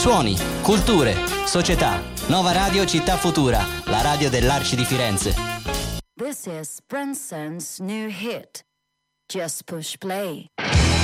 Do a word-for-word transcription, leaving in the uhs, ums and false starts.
Suoni, culture, società. Nova Radio Città Futura, la radio dell'Arci di Firenze. This is Branson's new hit. Just push play.